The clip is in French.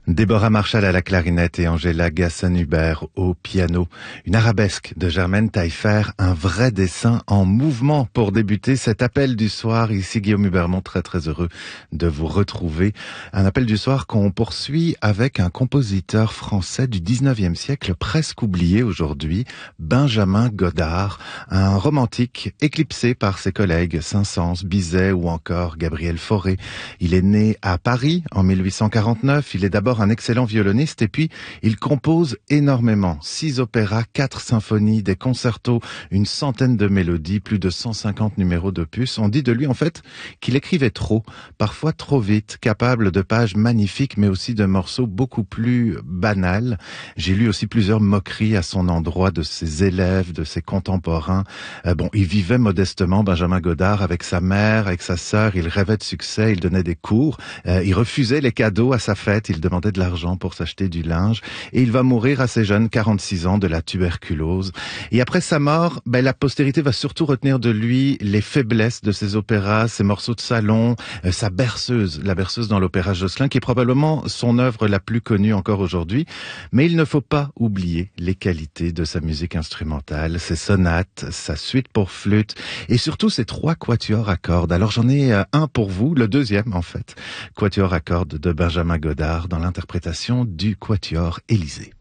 Déborah Marshall à la clarinette et Angela Gasson-Hubert au piano. Une arabesque de Germaine Taillefer, un vrai dessin en mouvement pour débuter cet appel du soir. Ici Guillaume Hubermont, très heureux de vous retrouver. Un appel du soir qu'on poursuit avec un compositeur français du 19e siècle presque oublié aujourd'hui, Benjamin Godard, un romantique éclipsé par ses collègues Saint-Saëns, Bizet ou encore Gabriel Fauré. Il est né à Paris en 1849. Il est d'abord un excellent violoniste et puis il compose énormément. 6 opéras, 4 symphonies, des concertos, une centaine de mélodies, plus de 150 numéros d'opus. On dit de lui en fait qu'il écrivait trop, parfois trop vite, capable de pages magnifiques mais aussi de morceaux beaucoup plus banals. J'ai lu aussi plusieurs moqueries à son endroit de ses élèves, de ses contemporains. Il vivait modestement, Benjamin Godard, avec sa mère, avec sa sœur. Il rêvait de succès, il donnait des cours, il refusait les cadeaux à sa fête, il demandait de l'argent pour s'acheter du linge et il va mourir assez jeune, 46 ans, de la tuberculose. Et après sa mort, la postérité va surtout retenir de lui les faiblesses de ses opéras, ses morceaux de salon, sa berceuse, la berceuse dans l'opéra Jocelyn, qui est probablement son œuvre la plus connue encore aujourd'hui. Mais il ne faut pas oublier les qualités de sa musique instrumentale, ses sonates, sa suite pour flûte et surtout ses 3 quatuors à cordes. Alors j'en ai un pour vous, le deuxième en fait, quatuor à cordes de Benjamin Godard dans l'interprétation du Quatuor Élysée.